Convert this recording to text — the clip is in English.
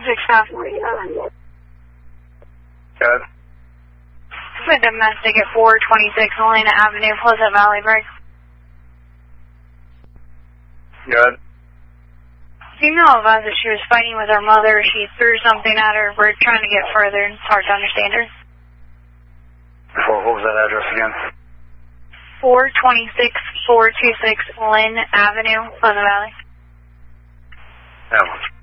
426 Good. It's a domestic at 426 Helena Avenue, Pleasant Valley Break. Good. Do you know about that she was fighting with her mother? She threw something at her. We're trying to get further. It's hard to understand her. What was that address again? 426 Lynn Avenue, Pleasant Valley. That one.